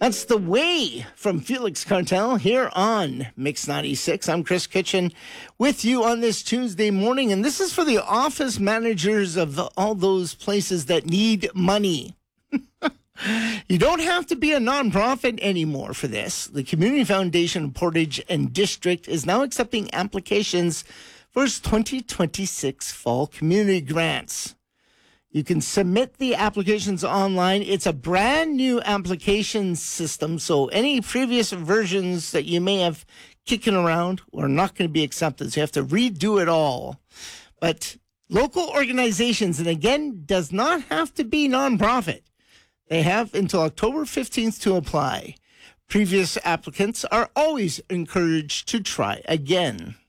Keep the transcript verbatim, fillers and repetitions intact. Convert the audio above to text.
That's The Way from Felix Cartel here on Mix ninety-six. I'm Chris Kitchen with you on this Tuesday morning, and this is for the office managers of the, all those places that need money. You don't have to be a nonprofit anymore for this. The Community Foundation of Portage and District is now accepting applications for its twenty twenty-six Fall Community Grants. You can submit the applications online. It's a brand new application system, so any previous versions that you may have kicking around are not going to be accepted. So you have to redo it all. But local organizations, and again, does not have to be nonprofit. They have until October fifteenth to apply. Previous applicants are always encouraged to try again.